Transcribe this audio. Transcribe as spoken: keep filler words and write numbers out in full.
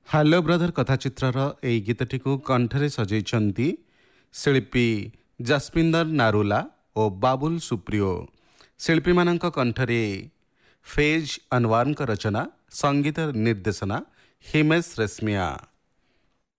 Hello brother କଥାଚିତ୍ରର ଏହି ଗୀତଟିକୁ କଣ୍ଠରେ ସଜେଇଛନ୍ତି ଶିଳ୍ପୀ ଜସ୍ମିନ୍ଦର ନାରୁଲା ଓ ବାବୁଲ ସୁପ୍ରିୟ। ଶିଳ୍ପୀମାନଙ୍କ କଣ୍ଠରେ ଫେଜ ଅନୱାରଙ୍କ ରଚନା, ସଙ୍ଗୀତ ନିର୍ଦ୍ଦେଶନା ହିମେଶ ରେଶମିଆ।